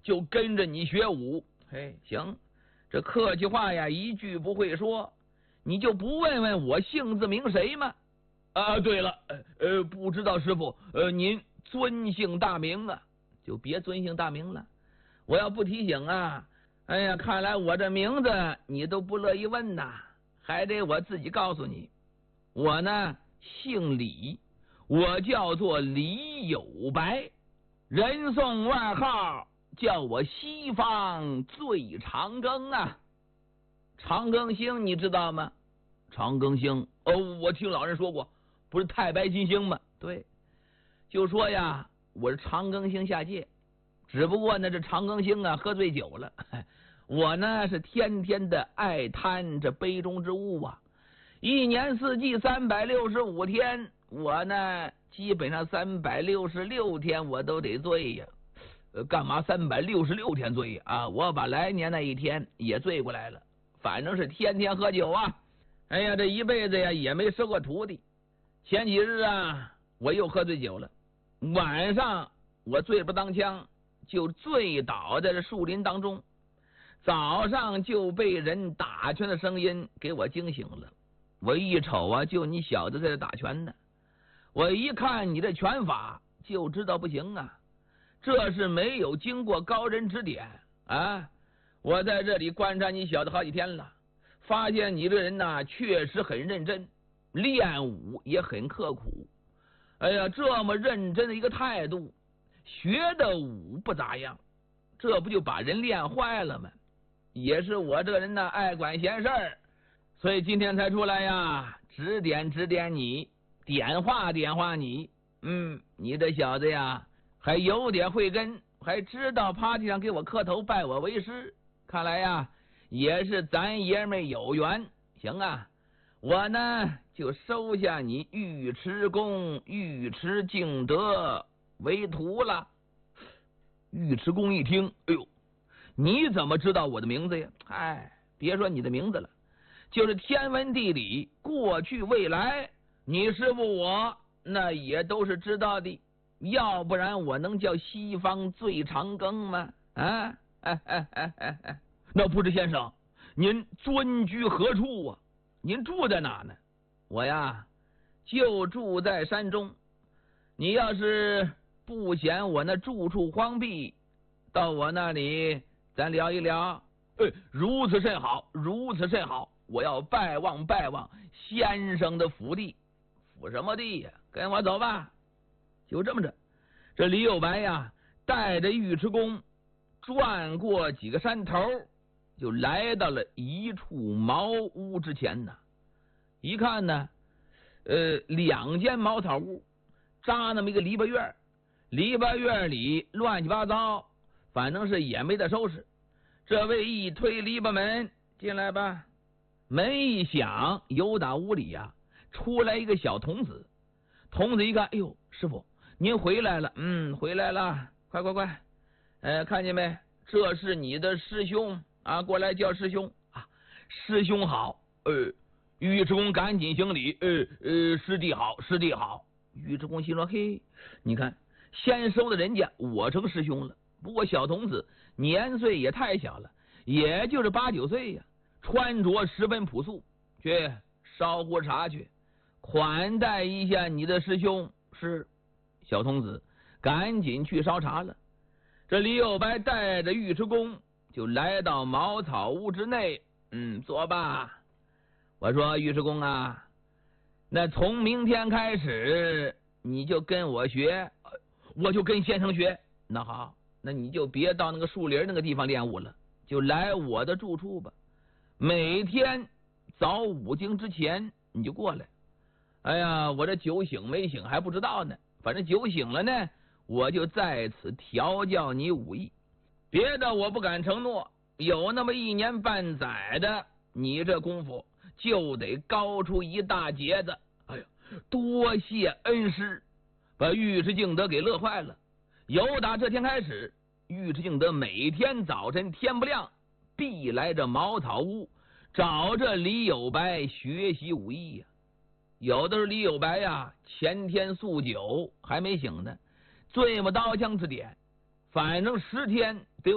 就跟着你学武。嘿，行，这客气话呀一句不会说，你就不问问我姓字名谁吗？啊，对了，不知道师傅，您尊姓大名啊？就别尊姓大名了，我要不提醒啊，哎呀，看来我这名字你都不乐意问呐，还得我自己告诉你。我呢姓李，我叫做李有白，人送外号叫我西方最长庚啊。长庚星你知道吗？长庚星我听老人说过，不是太白金星吗？对，就说呀我是长庚星下界，只不过呢这长庚星啊喝醉酒了，我呢是天天的爱贪这杯中之物啊，一年四季365天，我呢基本上366天我都得醉呀。干嘛366天醉呀？啊，我把来年那一天也醉过来了，反正是天天喝酒啊。哎呀，这一辈子呀也没收过徒弟。前几日啊，我又喝醉酒了，晚上我醉不当枪，就醉倒在这树林当中。早上就被人打拳的声音给我惊醒了。我一瞅啊，就你小子在这打拳呢。我一看你这拳法，就知道不行啊，这是没有经过高人指点啊！我在这里观察你小子好几天了，发现你这人呐，确实很认真，练武也很刻苦。哎呀，这么认真的一个态度，学的武不咋样，这不就把人练坏了吗？也是我这个人呢爱管闲事儿，所以今天才出来呀，指点指点你，点化点化你。你这小子呀还有点慧根，还知道趴地上给我磕头拜我为师，看来呀也是咱爷们有缘。行啊，我呢就收下你尉迟恭、尉迟敬德为徒了。尉迟恭一听，哎呦，你怎么知道我的名字呀？别说你的名字了，就是天文地理过去未来，你师傅我那也都是知道的，要不然我能叫西方最长庚吗？那不知先生您尊居何处啊？您住在哪呢？我呀就住在山中，你要是不嫌我那住处荒僻，到我那里咱聊一聊。如此甚好，如此甚好，我要拜望拜望先生的府地。府什么地呀？跟我走吧。就这么着，这李有白呀带着尉迟恭转过几个山头，就来到了一处茅屋之前呢。一看呢2间茅草屋，扎那么一个篱笆院，篱笆院里乱七八糟，反正是也没得收拾。这位一推篱笆门，进来吧。门一响，有打屋里呀出来一个小童子。童子一看，哎呦，师傅您回来了。回来了，快快快，看见没？这是你的师兄啊，过来叫师兄啊。师兄好。尉迟恭赶紧行礼。师弟好，师弟好。尉迟恭心说，嘿，你看先收的人家我成师兄了，不过小童子年岁也太小了，也就是8、9岁呀，穿着十分朴素，去烧壶茶去款待一下你的师兄。是。小童子赶紧去烧茶了。这李有白带着尉迟恭就来到茅草屋之内。坐吧。我说尉迟恭啊，那从明天开始你就跟我学。我就跟先生学。那好，那你就别到那个树林那个地方练武了，就来我的住处吧。每天早5更之前你就过来。哎呀，我这酒醒没醒还不知道呢，反正酒醒了呢，我就在此调教你武艺。别的我不敢承诺，有那么1年半载的，你这功夫就得高出一大截子。哎呀，多谢恩师，把尉迟敬德给乐坏了。由打这天开始，尉迟敬德每天早晨天不亮必来这茅草屋找这李有白学习武艺呀。有的是李有白呀前天宿酒还没醒呢，醉不刀枪之点，反正10天得